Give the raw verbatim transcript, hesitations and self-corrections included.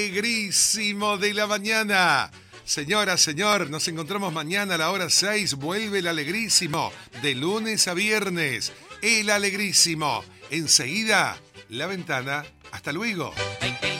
Alegrísimo de la mañana. Señora, señor, nos encontramos mañana a la hora seis. Vuelve el Alegrísimo, de lunes a viernes. El Alegrísimo. Enseguida, La Ventana. Hasta luego.